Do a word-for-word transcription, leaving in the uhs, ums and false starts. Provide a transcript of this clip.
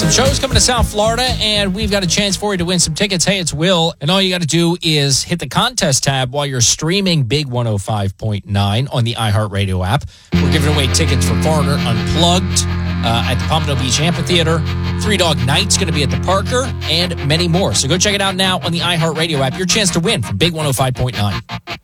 Some shows coming to South Florida, and we've got a chance for you to win some tickets. Hey, it's Will, and all you got to do is hit the contest tab while you're streaming Big one oh five point nine on the iHeartRadio app. We're giving away tickets for Foreigner Unplugged uh, at the Pompano Beach Amphitheater. Three Dog Night's going to be at the Parker, and many more. So go check it out now on the iHeartRadio app. Your chance to win from Big one oh five point nine.